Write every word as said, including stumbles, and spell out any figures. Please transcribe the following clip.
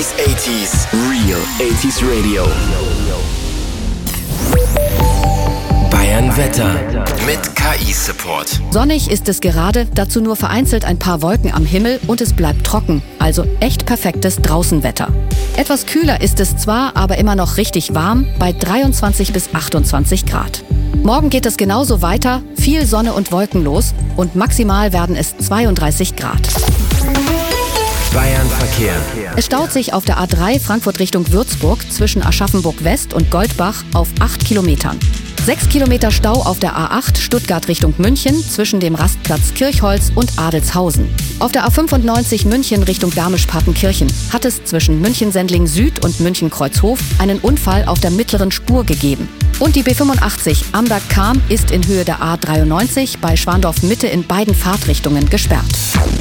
Germany's eighties. Real eighties Radio. Bayern Wetter mit K I-Support. Sonnig ist es gerade, dazu nur vereinzelt ein paar Wolken am Himmel und es bleibt trocken, also echt perfektes Draußenwetter. Etwas kühler ist es zwar, aber immer noch richtig warm, bei dreiundzwanzig bis achtundzwanzig Grad. Morgen geht es genauso weiter, viel Sonne und wolkenlos und maximal werden es zweiunddreißig Grad. Bayern Verkehr. Es staut sich auf der A drei Frankfurt Richtung Würzburg zwischen Aschaffenburg West und Goldbach auf acht Kilometern. Sechs Kilometer Stau auf der A acht Stuttgart Richtung München zwischen dem Rastplatz Kirchholz und Adelshausen. Auf der A fünfundneunzig München Richtung Garmisch-Partenkirchen hat es zwischen München-Sendling Süd und München-Kreuzhof einen Unfall auf der mittleren Spur gegeben. Und die B fünfundachtzig Amberg-Cham ist in Höhe der A dreiundneunzig bei Schwandorf Mitte in beiden Fahrtrichtungen gesperrt.